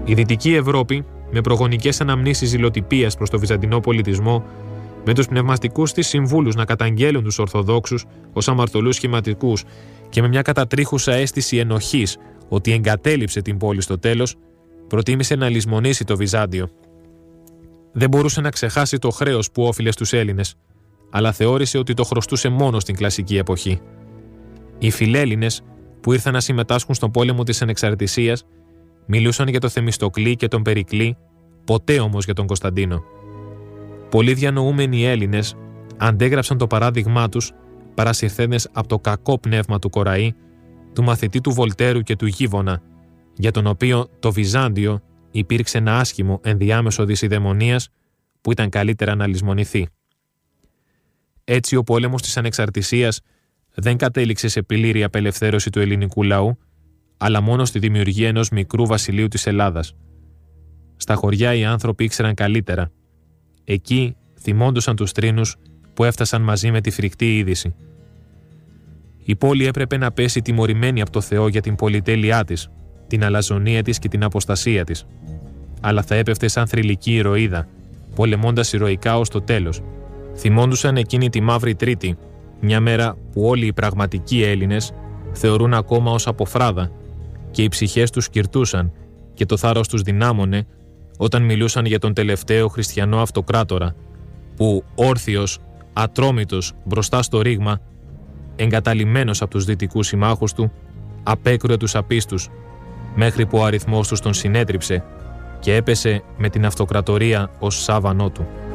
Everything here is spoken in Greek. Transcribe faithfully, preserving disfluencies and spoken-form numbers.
Η Δυτική Ευρώπη, με προγονικές αναμνήσεις ζηλοτυπίας προς το βυζαντινό πολιτισμό, με τους πνευματικούς της συμβούλους να καταγγέλουν τους Ορθοδόξους ως αμαρτωλούς σχηματικούς και με μια κατατρίχουσα αίσθηση ενοχής ότι εγκατέλειψε την πόλη στο τέλος, προτίμησε να λησμονήσει το Βυζάντιο. Δεν μπορούσε να ξεχάσει το χρέος που όφιλε στους Έλληνες, αλλά θεώρησε ότι το χρωστούσε μόνο στην κλασική εποχή. Οι Φιλέλληνες, που ήρθαν να συμμετάσχουν στον πόλεμο της Ανεξαρτησίας, μιλούσαν για το Θεμιστοκλή και τον Περικλή, ποτέ όμως για τον Κωνσταντίνο. Πολλοί διανοούμενοι Έλληνες αντέγραψαν το παράδειγμά τους παρασυρθέντες από το κακό πνεύμα του Κοραή, του μαθητή του Βολτέρου και του Γίβονα, για τον οποίο το Βυζάντιο υπήρξε ένα άσχημο ενδιάμεσο δυσιδαιμονίας που ήταν καλύτερα να λησμονηθεί. Έτσι ο πόλεμος της Ανεξαρτησίας δεν κατέληξε σε πλήρη απελευθέρωση του ελληνικού λαού, αλλά μόνο στη δημιουργία ενός μικρού βασιλείου της Ελλάδας. Στα χωριά οι άνθρωποι ήξεραν καλύτερα. Εκεί θυμόντουσαν τους θρήνους που έφτασαν μαζί με τη φρικτή είδηση. Η πόλη έπρεπε να πέσει τιμωρημένη από το Θεό για την πολυτέλειά της, την αλαζονία της και την αποστασία της. Αλλά θα έπεφτε σαν θρυλική ηρωίδα, πολεμώντας ηρωικά ως το τέλος. Θυμόντουσαν εκείνη τη Μαύρη Τρίτη, μια μέρα που όλοι οι πραγματικοί Έλληνες θεωρούν ακόμα ως αποφράδα και οι ψυχές τους κυρτούσαν και το θάρρος τους δυνάμωνε όταν μιλούσαν για τον τελευταίο χριστιανό αυτοκράτορα που όρθιος, ατρόμητος μπροστά στο ρήγμα, εγκαταλειμμένος από τους δυτικούς συμμάχους του, απέκρουε τους απίστους μέχρι που ο αριθμός τους τον συνέτριψε και έπεσε με την αυτοκρατορία ως σάβανό του.